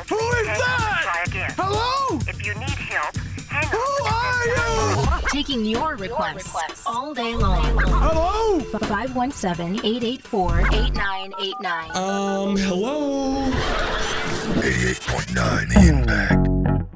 Who is that? Try again. Hello? If you need help, hang Who up. are you? Taking your requests all day long. Hello? 517-884-8989. Hello? 88.9 The Impact.